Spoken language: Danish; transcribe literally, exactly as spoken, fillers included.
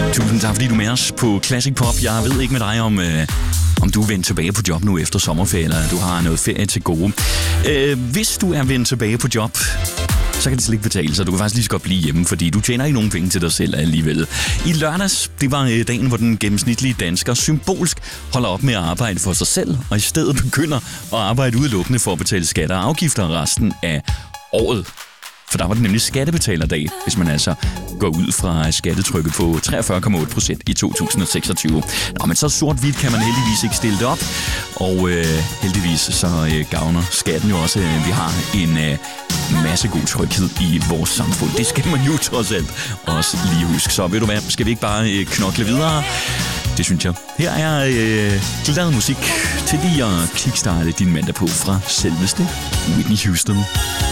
Tusind tak, fordi du er med os på Classic Pop. Jeg ved ikke med dig, om, øh, om du er vendt tilbage på job nu efter sommerferie, eller du har noget ferie til gode. Øh, hvis du er vendt tilbage på job, så kan det slet ikke betale sig. Du kan faktisk lige så godt blive hjemme, fordi du tjener ikke nogen penge til dig selv alligevel. I lørdags, det var dagen, hvor den gennemsnitlige dansker symbolsk holder op med at arbejde for sig selv, og i stedet begynder at arbejde udelukkende for at betale skatter og afgifter resten af året. For der var det nemlig skattebetalerdag, hvis man altså går ud fra skattetrykket på treogfyrre komma otte procent i to tusind og seksogtyve. Nå, men så sort-hvidt kan man heldigvis ikke stille det op. Og øh, heldigvis så øh, gavner skatten jo også, at vi har en øh, masse god tryghed i vores samfund. Det skal man jo trods alt også lige huske. Så ved du hvad, skal vi ikke bare øh, knokle videre? Det synes jeg. Her er øh, glad musik til lige at kickstarte din mandag på fra selveste Whitney Houston.